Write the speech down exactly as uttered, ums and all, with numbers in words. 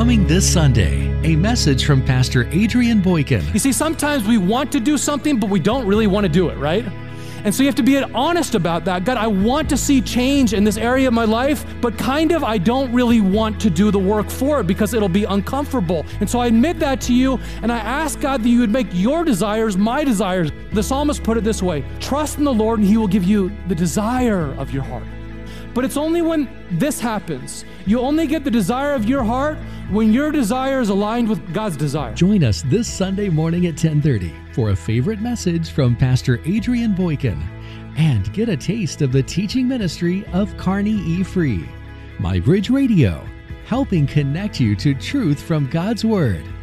Coming this Sunday, a message from Pastor Adrian Boykin. You see, sometimes we want to do something, but we don't really want to do it, right? And so you have to be honest about that. God, I want to see change in this area of my life, but kind of I don't really want to do the work for it because it'll be uncomfortable. And so I admit that to you, and I ask God that you would make your desires my desires. The psalmist put it this way: trust in the Lord and he will give you the desire of your heart. But it's only when this happens. You only get the desire of your heart when your desire is aligned with God's desire. Join us this Sunday morning at ten thirty for a favorite message from Pastor Adrian Boykin and get a taste of the teaching ministry of Carney E. Free. My Bridge Radio, helping connect you to truth from God's Word.